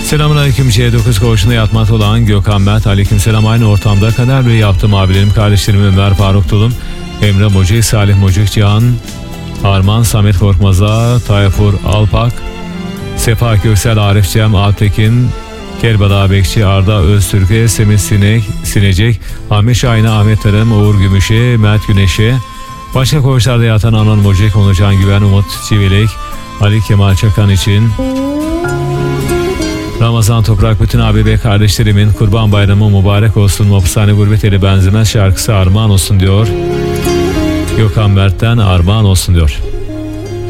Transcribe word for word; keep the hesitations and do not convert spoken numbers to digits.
Selamünaleyküm. C dokuz koğuşunda yatmakta olan Gökhan Mert. Aleykümselam. Aynı ortamda Kader Bey yaptım abilerim, kardeşlerim Ömer Faruk Tulum, Emre Mocik, Salih Mocik, Cihan Arman, Samet Korkmaz'a, Tayfur Alpak, Sefa Köksel, Arif Cem, Altekin, Kerbala Bekçi, Arda Öztürk'e, Semih Sinek, Sinecek, Ahmet Şahin'e, Ahmet Tarım, Uğur Gümüş'e, Mert Güneş'e, başka koğuşlarda yatan Anan Mocik, Onurcan Güven, Umut Çivilek, Ali Kemal Çakan için, Ramazan Toprak, bütün abi ve kardeşlerimin Kurban Bayramı mübarek olsun, Hapishane Gurbet Eli Benzemez şarkısı armağan olsun diyor. Gökhan Mert'ten armağan olsun diyor.